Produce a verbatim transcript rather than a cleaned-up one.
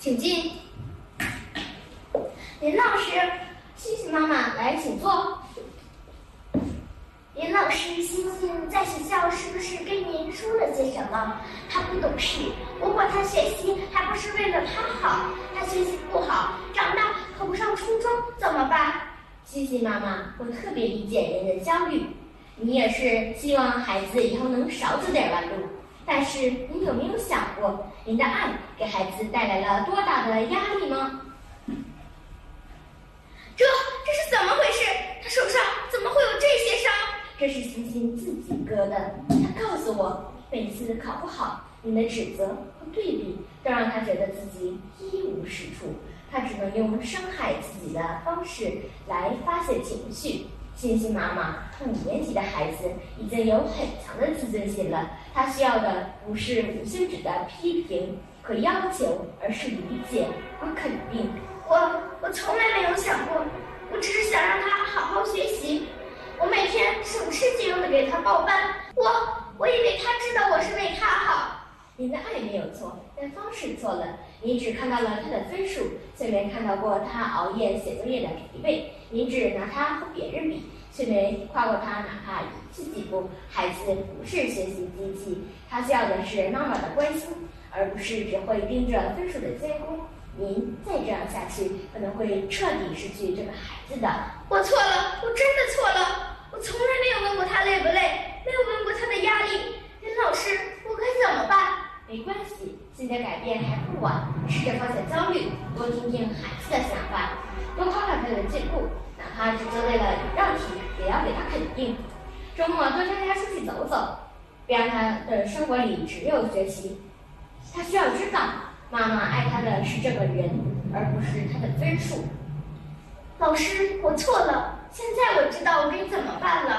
请进。林老师，星星妈妈来，请坐。林老师，星星在学校是不是跟您说了些什么？他不懂事，不过他学习还不是为了他好。他学习不好，长大考不上初中怎么办？星星妈妈，我特别理解您的焦虑，你也是希望孩子以后能少走点弯路。但是您有没有想过，您的爱给孩子带来了多大的压力吗？这这是怎么回事？他手上怎么会有这些伤？这是星星自己割的。他告诉我，每次考不好，您的指责和对比都让他觉得自己一无是处，他只能用伤害自己的方式来发泄情绪。星星妈妈，五年级的孩子已经有很强的自尊心了，他需要的不是无休止的批评和要求，而是理解和肯定。我我从来没有想过，我只是想让他好好学习。我每天省吃俭用的给他报班，我我以为他知道我是为他好。您的爱没有错，但方式错了。您只看到了他的分数，却没看到过他熬夜写作业的疲惫。您只拿他和别人比，却没夸过他哪怕一次进步。孩子不是学习机器，他需要的是妈妈的关心，而不是只会盯着分数的监工。您再这样下去，可能会彻底失去这个孩子的。我错了，我真的错了。我从来没有问过他累不累，没有问过他的压力。林老师，我该怎么办？没关系，现在改变还不晚。试着放下焦虑，多听听孩子的想法，多夸夸他的进步，哪怕只做对了一道题，也要给他肯定。周末多带他出去走走，别让他的生活里只有学习。他需要知道，妈妈爱他的是这个人，而不是他的分数。老师，我错了，现在我知道我该怎么办了。